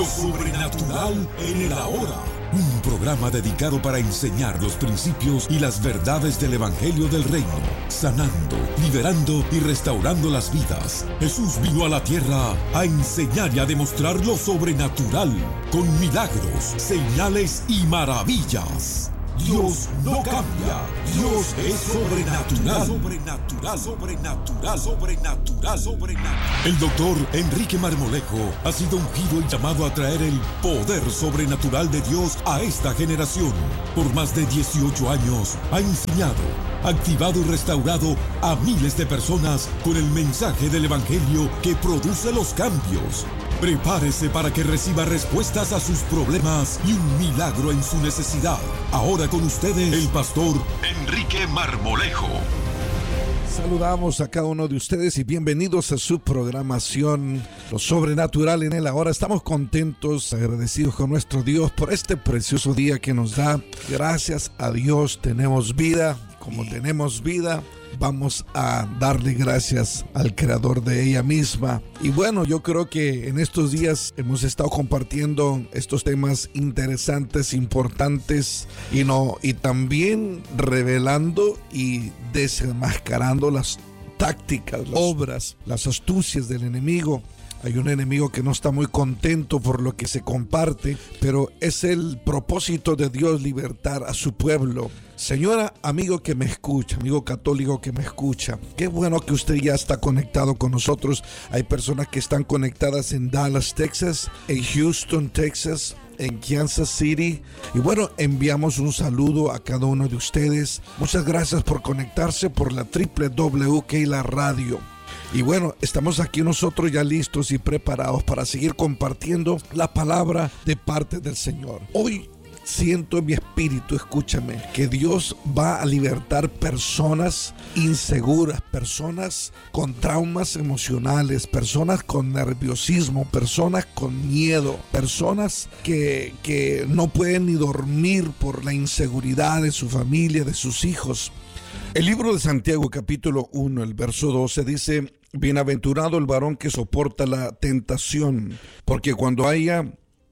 Lo sobrenatural en el ahora. Un programa dedicado para enseñar los principios y las verdades del Evangelio del Reino, sanando, liberando y restaurando las vidas. Jesús vino a la tierra a enseñar y a demostrar lo sobrenatural, con milagros, señales y maravillas. Dios no cambia. Dios es sobrenatural. Sobrenatural. El doctor Enrique Marmolejo ha sido ungido y llamado a traer el poder sobrenatural de Dios a esta generación. Por más de 18 años ha enseñado, activado y restaurado a miles de personas con el mensaje del Evangelio que produce los cambios. Prepárese para que reciba respuestas a sus problemas y un milagro en su necesidad. Ahora con ustedes, el pastor Enrique Marmolejo. Saludamos a cada uno de ustedes y bienvenidos a su programación Lo Sobrenatural en el Ahora. Estamos contentos, agradecidos con nuestro Dios por este precioso día que nos da. Gracias a Dios tenemos vida. Como tenemos vida, vamos a darle gracias al creador de ella misma. Y bueno, yo creo que en estos días hemos estado compartiendo estos temas interesantes, importantes y también revelando y desenmascarando las tácticas, las obras, las astucias del enemigo. Hay un enemigo que no está muy contento por lo que se comparte, pero es el propósito de Dios libertar a su pueblo. Señora, amigo que me escucha, amigo católico que me escucha, qué bueno que usted ya está conectado con nosotros. Hay personas que están conectadas en Dallas, Texas, en Houston, Texas, en Kansas City. Y bueno, enviamos un saludo a cada uno de ustedes. Muchas gracias por conectarse por la www.la radio. Y bueno, estamos aquí nosotros ya listos y preparados para seguir compartiendo la palabra de parte del Señor. Hoy siento en mi espíritu, escúchame, que Dios va a libertar personas inseguras, personas con traumas emocionales, personas con nerviosismo, personas con miedo, personas que no pueden ni dormir por la inseguridad de su familia, de sus hijos. El libro de Santiago, capítulo 1, el verso 12 dice: bienaventurado el varón que soporta la tentación, porque cuando haya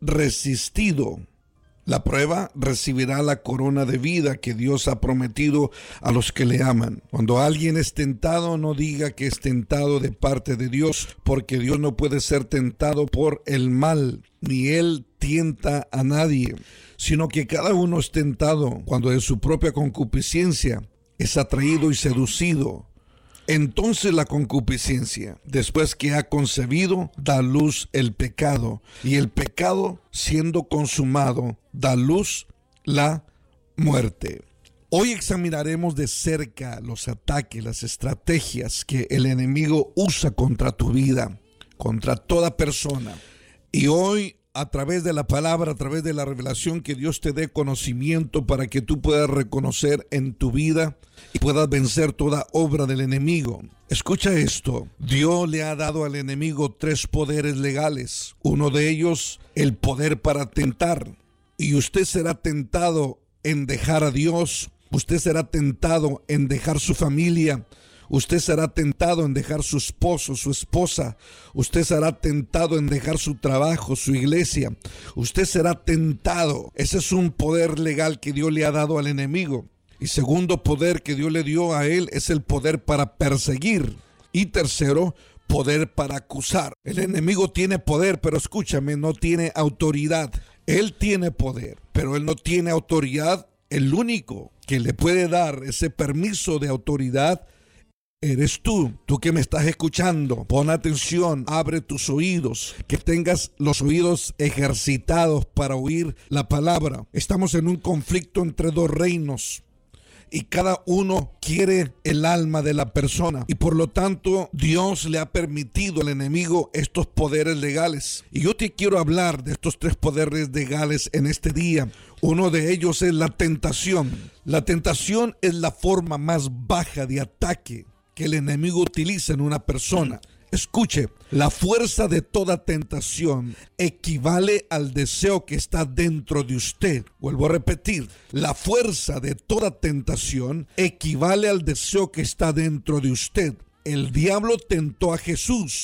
resistido la prueba, recibirá la corona de vida que Dios ha prometido a los que le aman. Cuando alguien es tentado, no diga que es tentado de parte de Dios, porque Dios no puede ser tentado por el mal, ni Él tienta a nadie, sino que cada uno es tentado cuando de su propia concupiscencia es atraído y seducido. Entonces la concupiscencia, después que ha concebido, da a luz el pecado, y el pecado, siendo consumado, da a luz la muerte. Hoy examinaremos de cerca los ataques, las estrategias que el enemigo usa contra tu vida, contra toda persona. Y hoy, a través de la palabra, a través de la revelación, que Dios te dé conocimiento para que tú puedas reconocer en tu vida y puedas vencer toda obra del enemigo. Escucha esto: Dios le ha dado al enemigo 3 poderes legales. Uno de ellos, el poder para tentar. Y usted será tentado en dejar a Dios. Usted será tentado en dejar su familia. Usted será tentado en dejar su esposo, su esposa. Usted será tentado en dejar su trabajo, su iglesia. Usted será tentado. Ese es un poder legal que Dios le ha dado al enemigo. Y segundo poder que Dios le dio a él es el poder para perseguir. Y tercero, poder para acusar. El enemigo tiene poder, pero escúchame, no tiene autoridad. Él tiene poder, pero él no tiene autoridad. El único que le puede dar ese permiso de autoridad eres tú que me estás escuchando. Pon atención, abre tus oídos, que tengas los oídos ejercitados para oír la palabra. Estamos en un conflicto entre 2 reinos y cada uno quiere el alma de la persona, y por lo tanto Dios le ha permitido al enemigo estos poderes legales. Y yo te quiero hablar de estos 3 poderes legales en este día. Uno de ellos es la tentación. La tentación es la forma más baja de ataque que el enemigo utiliza en una persona. Escuche, la fuerza de toda tentación equivale al deseo que está dentro de usted. Vuelvo a repetir, la fuerza de toda tentación equivale al deseo que está dentro de usted. El diablo tentó a Jesús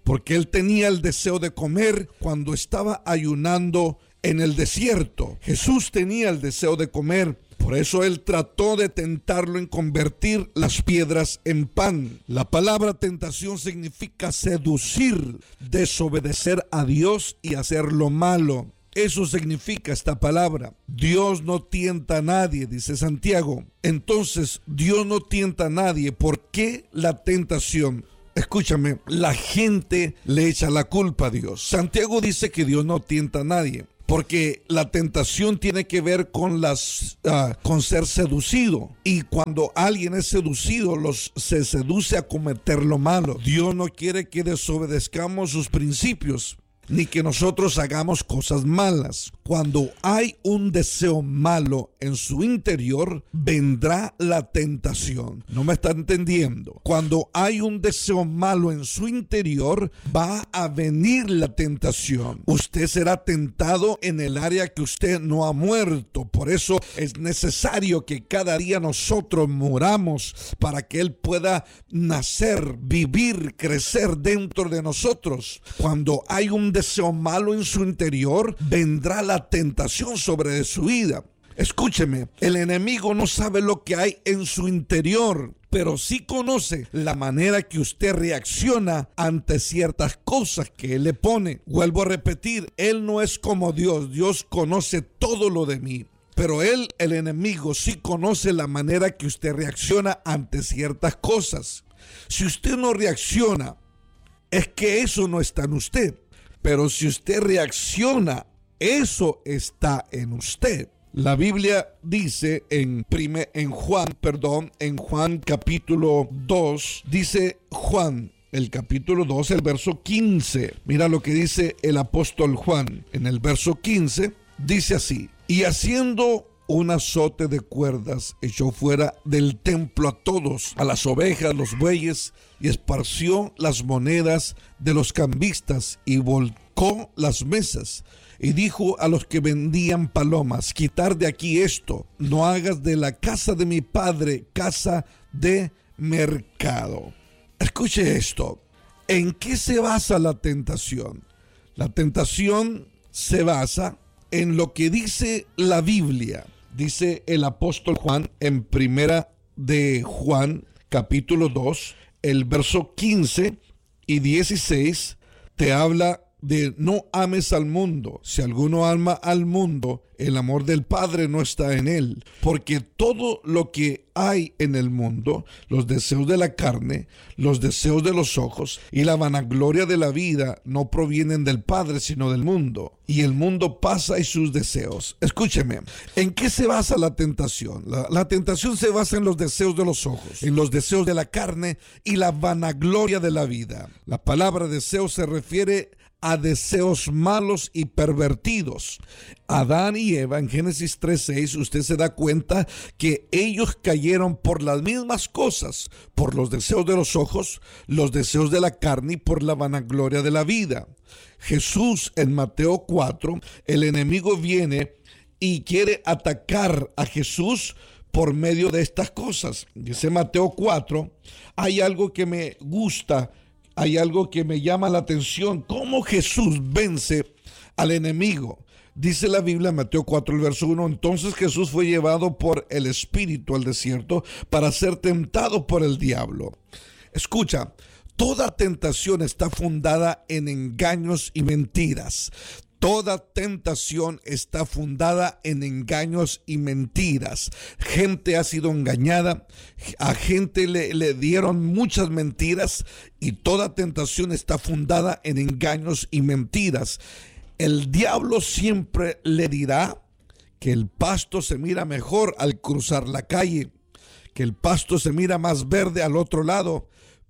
porque él tenía el deseo de comer cuando estaba ayunando en el desierto. Jesús tenía el deseo de comer. Por eso él trató de tentarlo en convertir las piedras en pan. La palabra tentación significa seducir, desobedecer a Dios y hacer lo malo. Eso significa esta palabra. Dios no tienta a nadie, dice Santiago. Entonces, Dios no tienta a nadie. ¿Por qué la tentación? Escúchame, la gente le echa la culpa a Dios. Santiago dice que Dios no tienta a nadie, porque la tentación tiene que ver con ser seducido. Y cuando alguien es seducido, se seduce a cometer lo malo. Dios no quiere que desobedezcamos sus principios, ni que nosotros hagamos cosas malas. Cuando hay un deseo malo en su interior, vendrá la tentación. ¿No me está entendiendo? Cuando hay un deseo malo en su interior, va a venir la tentación. Usted será tentado en el área que usted no ha muerto. Por eso es necesario que cada día nosotros muramos para que Él pueda nacer, vivir, crecer dentro de nosotros. Cuando hay un deseo malo en su interior, vendrá la tentación sobre su vida. Escúcheme, el enemigo no sabe lo que hay en su interior, pero sí conoce la manera que usted reacciona ante ciertas cosas que Él le pone. Vuelvo a repetir, Él no es como Dios. Dios conoce todo lo de mí. Pero el enemigo, sí conoce la manera que usted reacciona ante ciertas cosas. Si usted no reacciona, es que eso no está en usted. Pero si usted reacciona, eso está en usted. La Biblia dice en Juan capítulo 2, dice Juan, el capítulo 2, el verso 15. Mira lo que dice el apóstol Juan. En el verso 15 dice así: y haciendo un azote de cuerdas, echó fuera del templo a todos, a las ovejas, los bueyes, y esparció las monedas de los cambistas y volcó las mesas. Y dijo a los que vendían palomas: quitar de aquí esto, no hagas de la casa de mi padre casa de mercado. Escuche esto. ¿En qué se basa la tentación? La tentación se basa en lo que dice la Biblia. Dice el apóstol Juan en primera de Juan capítulo 2, el verso 15 y 16, te habla de no ames al mundo. Si alguno ama al mundo, el amor del Padre no está en él. Porque todo lo que hay en el mundo, los deseos de la carne, los deseos de los ojos y la vanagloria de la vida, no provienen del Padre, sino del mundo. Y el mundo pasa y sus deseos. Escúcheme, ¿en qué se basa la tentación? La tentación se basa en los deseos de los ojos, en los deseos de la carne y la vanagloria de la vida. La palabra deseo se refiere a deseos malos y pervertidos. Adán y Eva, en Génesis 3:6, usted se da cuenta que ellos cayeron por las mismas cosas, por los deseos de los ojos, los deseos de la carne y por la vanagloria de la vida. Jesús, en Mateo 4, el enemigo viene y quiere atacar a Jesús por medio de estas cosas. Dice Mateo 4, hay algo que me gusta, hay algo que me llama la atención, cómo Jesús vence al enemigo. Dice la Biblia, Mateo 4, el verso 1, entonces Jesús fue llevado por el Espíritu al desierto para ser tentado por el diablo. Escucha, toda tentación está fundada en engaños y mentiras. Toda tentación está fundada en engaños y mentiras. Gente ha sido engañada, a gente le dieron muchas mentiras y toda tentación está fundada en engaños y mentiras. El diablo siempre le dirá que el pasto se mira mejor al cruzar la calle, que el pasto se mira más verde al otro lado.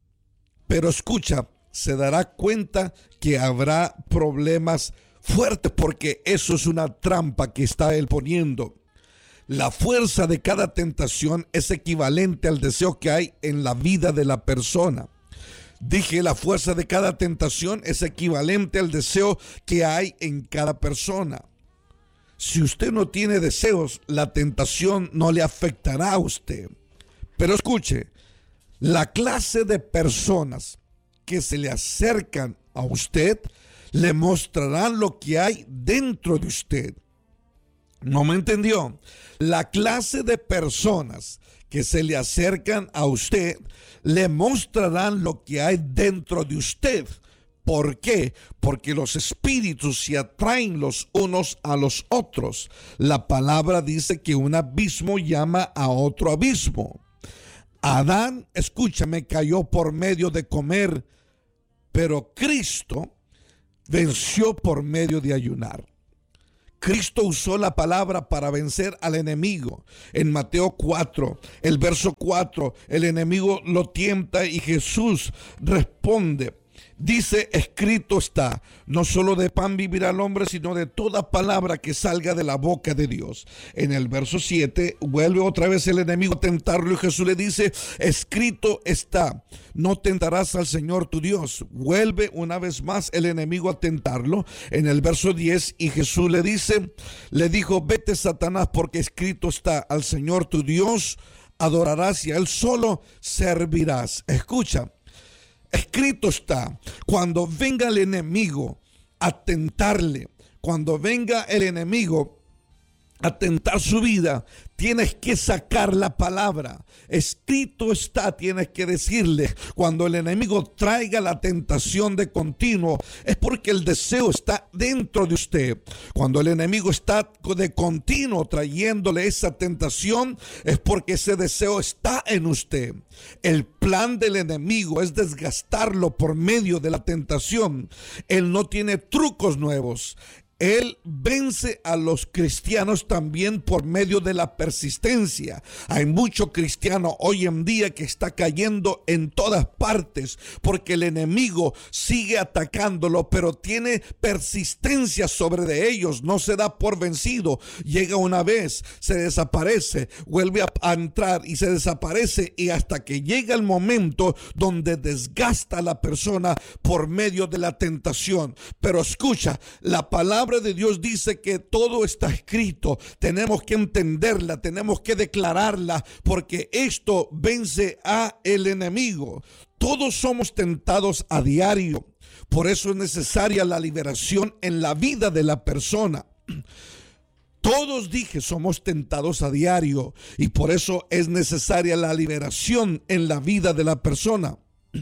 Pero escucha, se dará cuenta que habrá problemas fuerte, porque eso es una trampa que está él poniendo. La fuerza de cada tentación es equivalente al deseo que hay en la vida de la persona. Dije, la fuerza de cada tentación es equivalente al deseo que hay en cada persona. Si usted no tiene deseos, la tentación no le afectará a usted. Pero escuche, la clase de personas que se le acercan a usted, le mostrarán lo que hay dentro de usted. ¿No me entendió? La clase de personas que se le acercan a usted le mostrarán lo que hay dentro de usted. ¿Por qué? Porque los espíritus se atraen los unos a los otros. La palabra dice que un abismo llama a otro abismo. Adán, escúchame, cayó por medio de comer, pero Cristo venció por medio de ayunar. Cristo usó la palabra para vencer al enemigo. En Mateo 4, el verso 4, el enemigo lo tienta y Jesús responde. Dice, escrito está, no solo de pan vivirá el hombre, sino de toda palabra que salga de la boca de Dios. En el verso 7, vuelve otra vez el enemigo a tentarlo y Jesús le dice, escrito está, no tentarás al Señor tu Dios. Vuelve una vez más el enemigo a tentarlo. En el verso 10, y Jesús le dijo, vete Satanás, porque escrito está, al Señor tu Dios adorarás y a Él solo servirás. Escucha. Escrito está, cuando venga el enemigo a tentarle, cuando venga el enemigo a tentar su vida, tienes que sacar la palabra. Escrito está, tienes que decirle. Cuando el enemigo traiga la tentación de continuo, es porque el deseo está dentro de usted. Cuando el enemigo está de continuo trayéndole esa tentación, es porque ese deseo está en usted. El plan del enemigo es desgastarlo por medio de la tentación. Él no tiene trucos nuevos. Él vence a los cristianos también por medio de la persistencia. Hay mucho cristiano hoy en día que está cayendo en todas partes porque el enemigo sigue atacándolo, pero tiene persistencia sobre de ellos, no se da por vencido. Llega una vez, se desaparece, vuelve a entrar y se desaparece, y hasta que llega el momento donde desgasta a la persona por medio de la tentación. Pero escucha, la palabra de Dios dice que todo está escrito. Tenemos que entenderla, tenemos que declararla, porque esto vence a el enemigo. Todos somos tentados a diario. Por eso es necesaria la liberación en la vida de la persona. Todos, dije, somos tentados a diario, y por eso es necesaria la liberación en la vida de la persona.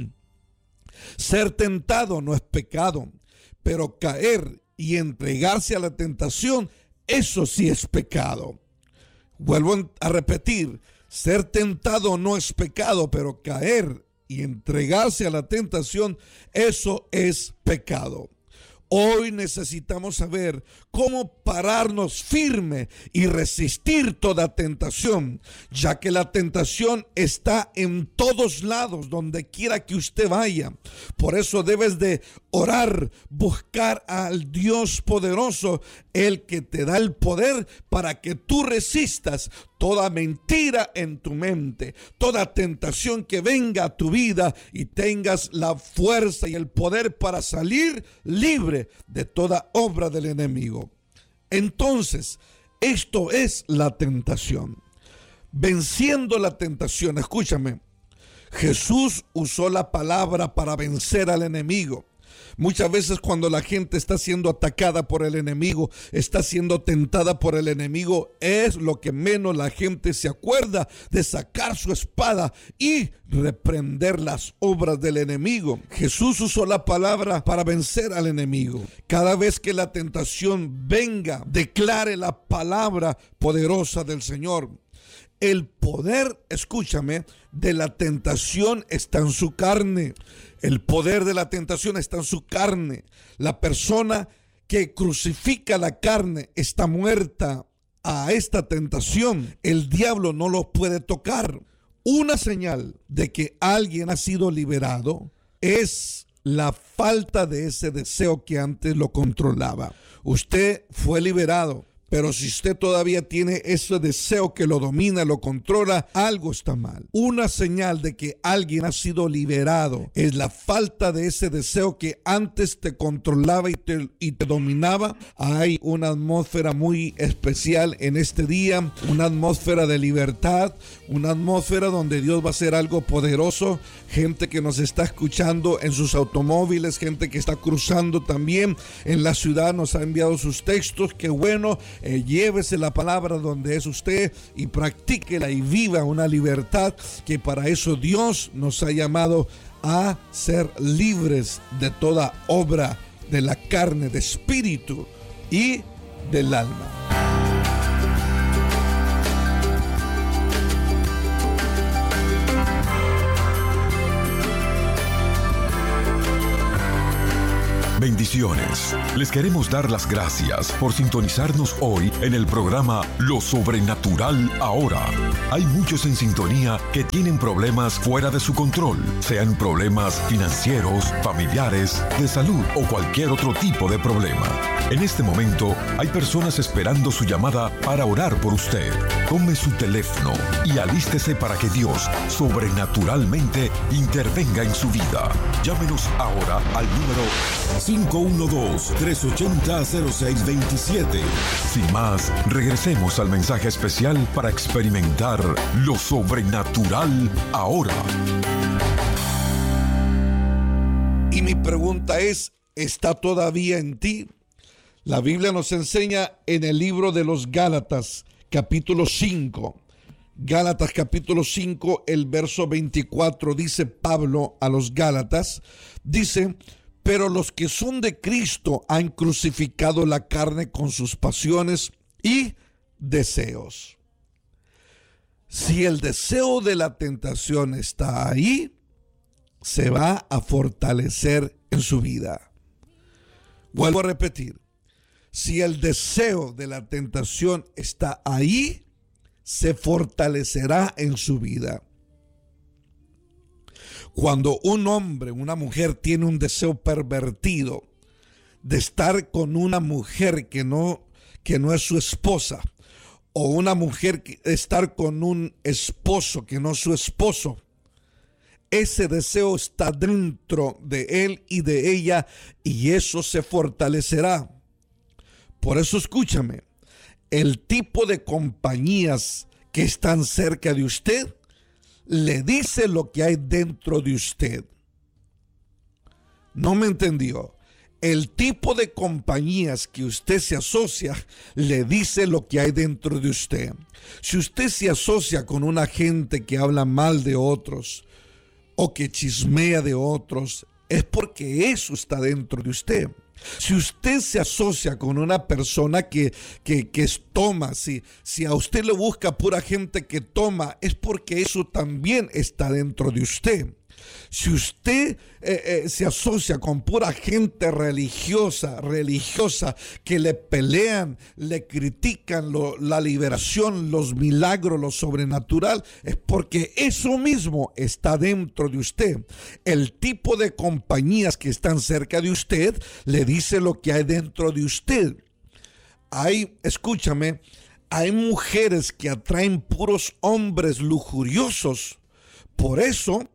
Ser tentado no es pecado, pero caer y entregarse a la tentación, eso sí es pecado. Vuelvo a repetir, ser tentado no es pecado, pero caer y entregarse a la tentación, eso es pecado. Hoy necesitamos saber cómo pararnos firme y resistir toda tentación, ya que la tentación está en todos lados, donde quiera que usted vaya. Por eso debes de orar, buscar al Dios poderoso, el que te da el poder para que tú resistas toda mentira en tu mente, toda tentación que venga a tu vida, y tengas la fuerza y el poder para salir libre de toda obra del enemigo. Entonces, esto es la tentación. Venciendo la tentación, escúchame, Jesús usó la palabra para vencer al enemigo. Muchas veces cuando la gente está siendo atacada por el enemigo, está siendo tentada por el enemigo, es lo que menos la gente se acuerda de sacar su espada y reprender las obras del enemigo. Jesús usó la palabra para vencer al enemigo. Cada vez que la tentación venga, declare la palabra poderosa del Señor. El poder, escúchame, de la tentación está en su carne. El poder de la tentación está en su carne. La persona que crucifica la carne está muerta a esta tentación. El diablo no lo puede tocar. Una señal de que alguien ha sido liberado es la falta de ese deseo que antes lo controlaba. Usted fue liberado, Pero si usted todavía tiene ese deseo que lo domina, lo controla, algo está mal. Una señal de que alguien ha sido liberado es la falta de ese deseo que antes te controlaba y te dominaba. Hay una atmósfera muy especial en este día, una atmósfera de libertad, una atmósfera donde Dios va a hacer algo poderoso. Gente que nos está escuchando en sus automóviles, gente que está cruzando también en la ciudad, nos ha enviado sus textos. Qué bueno. Llévese la palabra donde es usted y practíquela y viva una libertad, que para eso Dios nos ha llamado a ser libres de toda obra de la carne, de espíritu y del alma. Bendiciones. Les queremos dar las gracias por sintonizarnos hoy en el programa Lo Sobrenatural Ahora. Hay muchos en sintonía que tienen problemas fuera de su control, sean problemas financieros, familiares, de salud o cualquier otro tipo de problema. En este momento hay personas esperando su llamada para orar por usted. Tome su teléfono y alístese para que Dios sobrenaturalmente intervenga en su vida. Llámenos ahora al número 512-380-0627. Sin más, regresemos al mensaje especial para experimentar lo sobrenatural ahora. Y mi pregunta es, ¿está todavía en ti? La Biblia nos enseña en el libro de los Gálatas, capítulo 5. Gálatas capítulo 5, el verso 24, dice Pablo a los Gálatas, dice: pero los que son de Cristo han crucificado la carne con sus pasiones y deseos. Si el deseo de la tentación está ahí, se va a fortalecer en su vida. Vuelvo a repetir, si el deseo de la tentación está ahí, se fortalecerá en su vida. Cuando un hombre, una mujer tiene un deseo pervertido de estar con una mujer que no es su esposa, o una mujer estar con un esposo que no es su esposo, ese deseo está dentro de él y de ella, y eso se fortalecerá. Por eso escúchame, el tipo de compañías que están cerca de usted le dice lo que hay dentro de usted. ¿No me entendió? El tipo de compañías que usted se asocia le dice lo que hay dentro de usted. Si usted se asocia con una gente que habla mal de otros o que chismea de otros, es porque eso está dentro de usted. Si usted se asocia con una persona que toma, si a usted le busca pura gente que toma, es porque eso también está dentro de usted. Si usted se asocia con pura gente religiosa que le pelean, le critican la liberación, los milagros, lo sobrenatural, es porque eso mismo está dentro de usted. El tipo de compañías que están cerca de usted le dice lo que hay dentro de usted. Escúchame, hay mujeres que atraen puros hombres lujuriosos. Por eso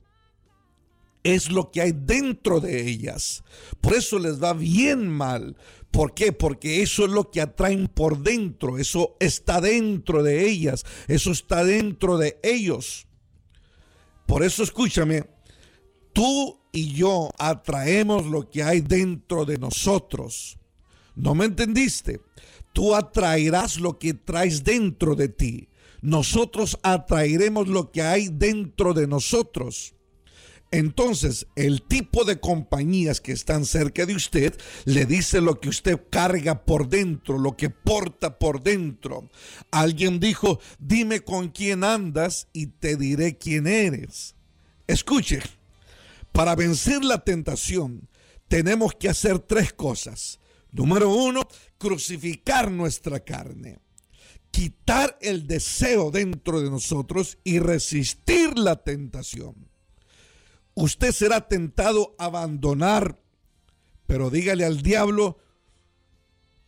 es lo que hay dentro de ellas. Por eso les va bien mal. ¿Por qué? Porque eso es lo que atraen por dentro. Eso está dentro de ellas. Eso está dentro de ellos. Por eso escúchame, tú y yo atraemos lo que hay dentro de nosotros. ¿No me entendiste? Tú atraerás lo que traes dentro de ti. Nosotros atraeremos lo que hay dentro de nosotros. Entonces, el tipo de compañías que están cerca de usted le dice lo que usted carga por dentro, lo que porta por dentro. Alguien dijo, dime con quién andas y te diré quién eres. Escuche, para vencer la tentación tenemos que hacer 3 cosas. Número 1, crucificar nuestra carne. Quitar el deseo dentro de nosotros y resistir la tentación. Usted será tentado a abandonar, pero dígale al diablo,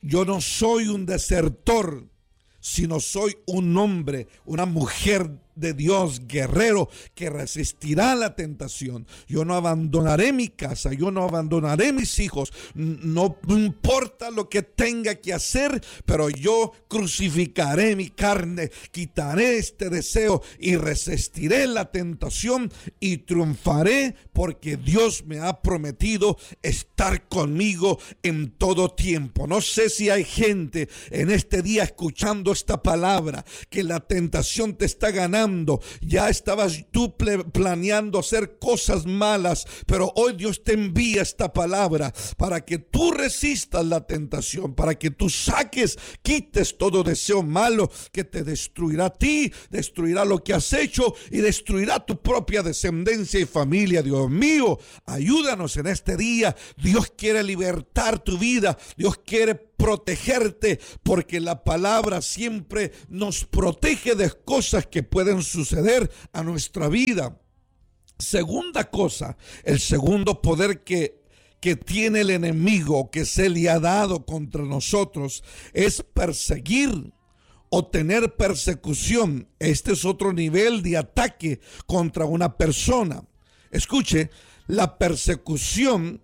Yo no soy un desertor, sino soy un hombre, una mujer de Dios, guerrero, que resistirá la tentación. Yo no abandonaré mi casa, yo no abandonaré mis hijos, no importa lo que tenga que hacer, pero yo crucificaré mi carne, quitaré este deseo y resistiré la tentación y triunfaré, porque Dios me ha prometido estar conmigo en todo tiempo. No sé si hay gente en este día escuchando esta palabra, que la tentación te está ganando. Ya estabas tú planeando hacer cosas malas, pero hoy Dios te envía esta palabra para que tú resistas la tentación, para que tú quites todo deseo malo que te destruirá a ti, destruirá lo que has hecho y destruirá tu propia descendencia y familia. Dios mío, ayúdanos en este día. Dios quiere libertar tu vida, Dios quiere protegerte, porque la palabra siempre nos protege de cosas que pueden suceder a nuestra vida. Segunda cosa, el segundo poder que tiene el enemigo, que se le ha dado contra nosotros, es perseguir o tener persecución. Este es otro nivel de ataque contra una persona. Escuche, la persecución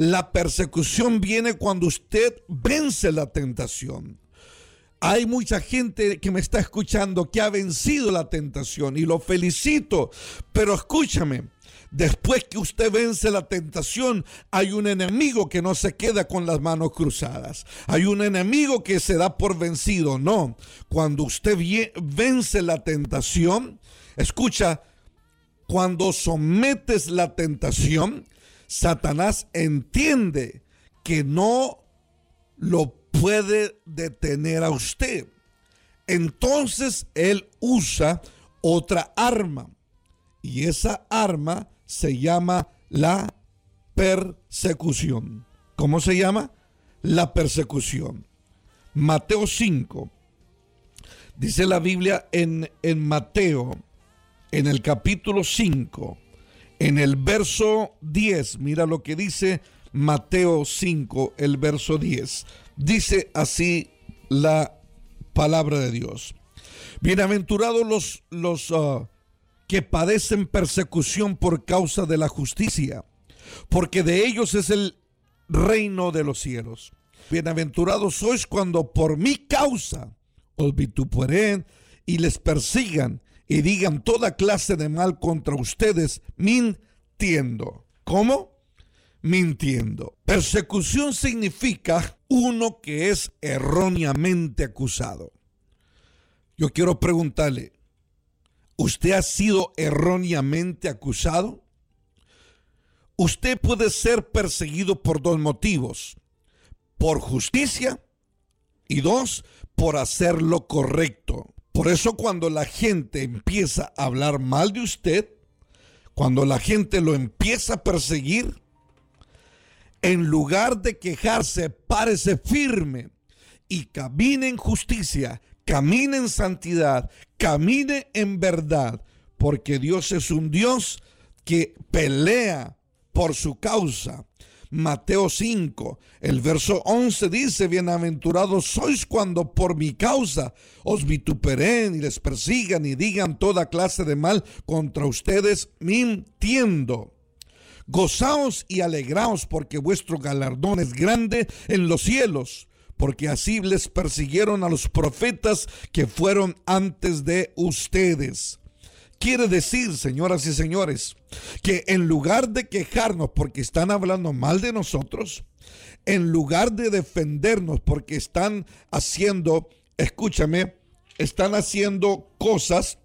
viene cuando usted vence la tentación. Hay mucha gente que me está escuchando que ha vencido la tentación y lo felicito, pero escúchame, después que usted vence la tentación, hay un enemigo que no se queda con las manos cruzadas. Hay un enemigo que se da por vencido. No, cuando usted vence la tentación, escucha, cuando sometes la tentación, Satanás entiende que no lo puede detener a usted. Entonces él usa otra arma, y esa arma se llama la persecución. ¿Cómo se llama? La persecución. Mateo 5. Dice la Biblia en Mateo, en el capítulo 5, en el verso 10, mira lo que dice Mateo 5, el verso 10. Dice así la palabra de Dios: bienaventurados los que padecen persecución por causa de la justicia, porque de ellos es el reino de los cielos. Bienaventurados sois cuando por mi causa os vituperen y les persigan y digan toda clase de mal contra ustedes, mintiendo. ¿Cómo? Mintiendo. Persecución significa uno que es erróneamente acusado. Yo quiero preguntarle, ¿usted ha sido erróneamente acusado? Usted puede ser perseguido por dos motivos: por justicia y dos, por hacer lo correcto. Por eso cuando la gente empieza a hablar mal de usted, cuando la gente lo empieza a perseguir, en lugar de quejarse, párese firme y camine en justicia, camine en santidad, camine en verdad, porque Dios es un Dios que pelea por su causa. Mateo 5, el verso 11 dice: bienaventurados sois cuando por mi causa os vituperen y les persigan y digan toda clase de mal contra ustedes, mintiendo. Gozaos y alegraos, porque vuestro galardón es grande en los cielos, porque así les persiguieron a los profetas que fueron antes de ustedes. Quiere decir, señoras y señores, que en lugar de quejarnos porque están hablando mal de nosotros, en lugar de defendernos porque están haciendo, escúchame, están haciendo cosas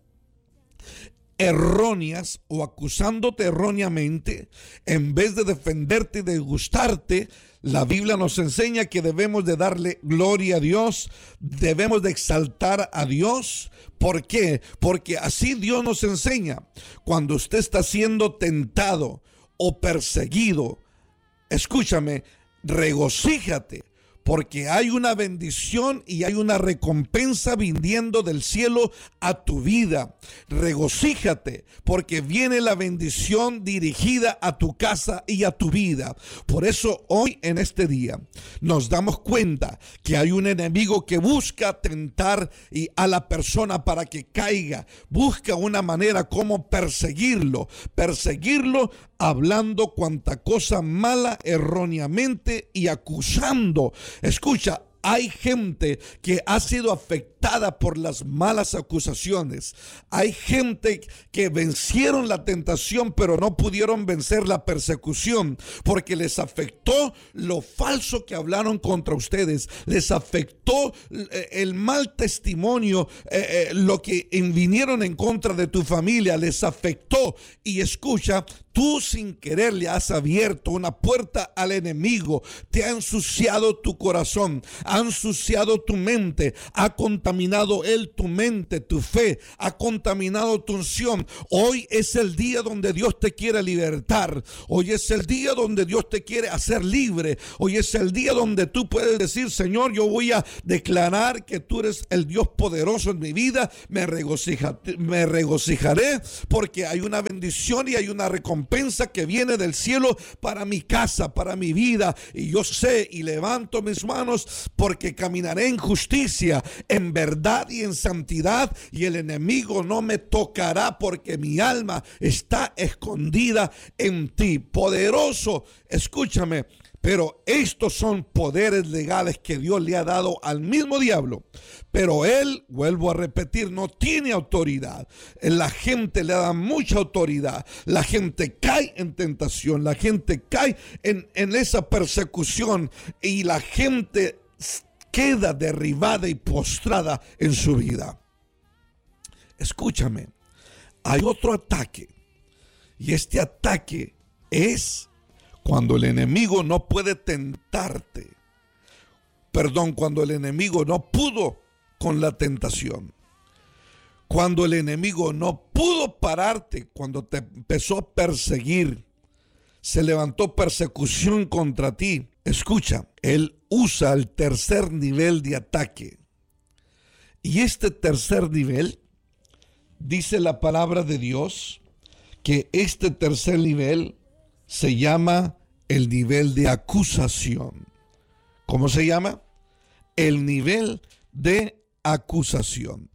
erróneas o acusándote erróneamente, en vez de defenderte y de gustarte, la Biblia nos enseña que debemos de darle gloria a Dios, debemos de exaltar a Dios. ¿Por qué? Porque así Dios nos enseña. Cuando usted está siendo tentado o perseguido, escúchame, regocíjate, porque hay una bendición y hay una recompensa viniendo del cielo a tu vida. Regocíjate, porque viene la bendición dirigida a tu casa y a tu vida. Por eso hoy en este día nos damos cuenta que hay un enemigo que busca tentar a la persona para que caiga. Busca una manera como perseguirlo hablando cuanta cosa mala erróneamente y acusando. Escucha, hay gente que ha sido afectada por las malas acusaciones. Hay gente que vencieron la tentación, pero no pudieron vencer la persecución, porque les afectó lo falso que hablaron contra ustedes. Les afectó el mal testimonio, lo que vinieron en contra de tu familia. Les afectó. Y escucha, tú sin querer le has abierto una puerta al enemigo. Te ha ensuciado tu corazón, ha ensuciado tu mente, ha contaminado él tu mente, tu fe, ha contaminado tu unción. Hoy es el día donde Dios te quiere libertar. Hoy es el día donde Dios te quiere hacer libre. Hoy es el día donde tú puedes decir: Señor, yo voy a declarar que tú eres el Dios poderoso en mi vida. Me regocijaré porque hay una bendición y hay una recompensa que viene del cielo para mi casa, para mi vida. Y yo sé y levanto mis manos porque caminaré en justicia, en verdad y en santidad, y el enemigo no me tocará porque mi alma está escondida en ti. Poderoso, escúchame. Pero estos son poderes legales que Dios le ha dado al mismo diablo. Pero él, vuelvo a repetir, no tiene autoridad. La gente le da mucha autoridad. La gente cae en tentación. La gente cae en esa persecución. Y la gente queda derribada y postrada en su vida. Escúchame. Hay otro ataque. Y este ataque es cuando el enemigo no puede tentarte. Cuando el enemigo no pudo con la tentación. Cuando el enemigo no pudo pararte, cuando te empezó a perseguir, se levantó persecución contra ti. Escucha, él usa el tercer nivel de ataque. Y este tercer nivel, dice la palabra de Dios, que este tercer nivel se llama el nivel de acusación. ¿Cómo se llama? El nivel de acusación.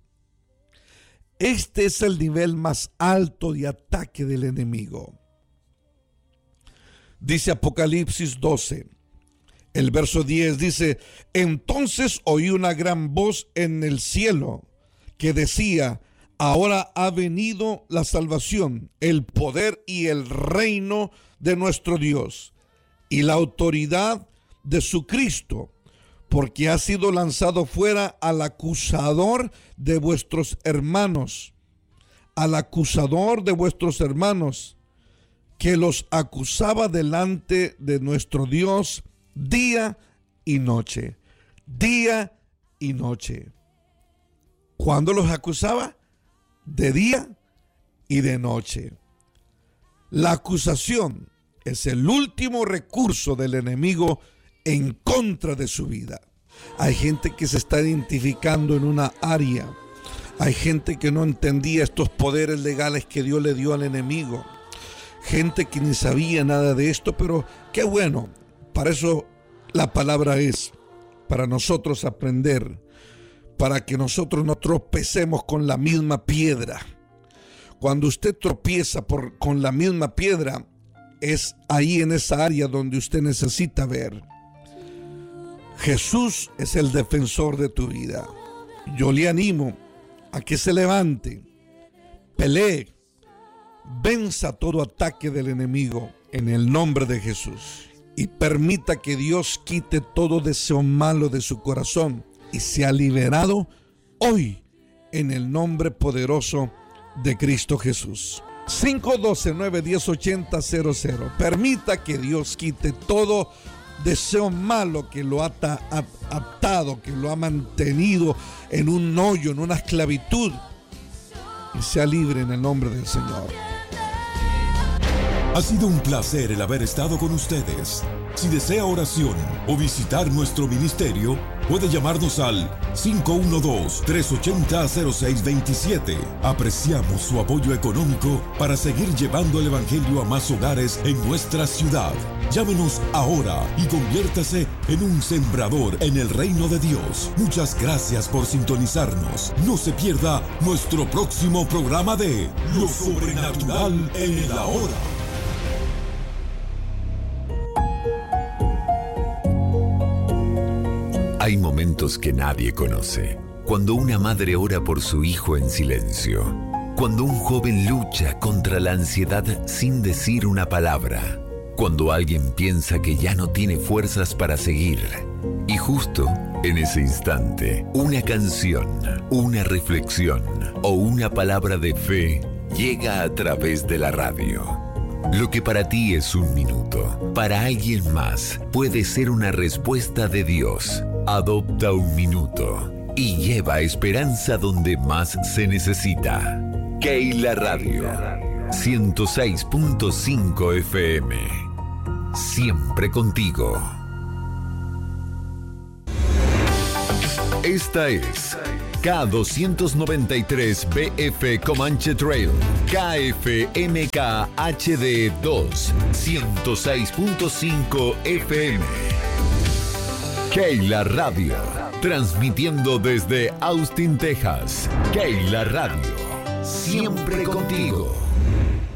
Este es el nivel más alto de ataque del enemigo. Dice Apocalipsis 12, el verso 10 dice: entonces oí una gran voz en el cielo que decía: ahora ha venido la salvación, el poder y el reino de nuestro Dios y la autoridad de su Cristo, porque ha sido lanzado fuera al acusador de vuestros hermanos, que los acusaba delante de nuestro Dios día y noche. ¿Cuándo los acusaba? De día y de noche. La acusación es el último recurso del enemigo en contra de su vida. Hay gente que se está identificando en una área. Hay gente que no entendía estos poderes legales que Dios le dio al enemigo. Gente que ni sabía nada de esto, pero qué bueno. Para eso la palabra es, para nosotros aprender, para que nosotros no tropecemos con la misma piedra. Cuando usted tropieza con la misma piedra, es ahí en esa área donde usted necesita ver. Jesús es el defensor de tu vida. Yo le animo a que se levante, pelee, venza todo ataque del enemigo en el nombre de Jesús y permita que Dios quite todo deseo malo de su corazón y sea liberado hoy en el nombre poderoso de Cristo Jesús. 512-910-8000. Permita que Dios quite todo deseo malo que lo ha atado, que lo ha mantenido en un hoyo, en una esclavitud, y sea libre en el nombre del Señor. Ha sido un placer el haber estado con ustedes. Si desea oración o visitar nuestro ministerio, puede llamarnos al 512-380-0627. Apreciamos su apoyo económico para seguir llevando el Evangelio a más hogares en nuestra ciudad. Llámenos ahora y conviértase en un sembrador en el reino de Dios. Muchas gracias por sintonizarnos. No se pierda nuestro próximo programa de Lo Sobrenatural en el Ahora. Hay momentos que nadie conoce. Cuando una madre ora por su hijo en silencio. Cuando un joven lucha contra la ansiedad sin decir una palabra. Cuando alguien piensa que ya no tiene fuerzas para seguir. Y justo en ese instante, una canción, una reflexión o una palabra de fe llega a través de la radio. Lo que para ti es un minuto, para alguien más puede ser una respuesta de Dios. Adopta un minuto y lleva esperanza donde más se necesita. Keila Radio, 106.5 FM. Siempre contigo. Esta es K293BF Comanche Trail, KFMK HD 2, 106.5 FM. Keila Radio, transmitiendo desde Austin, Texas. Keila Radio, siempre contigo.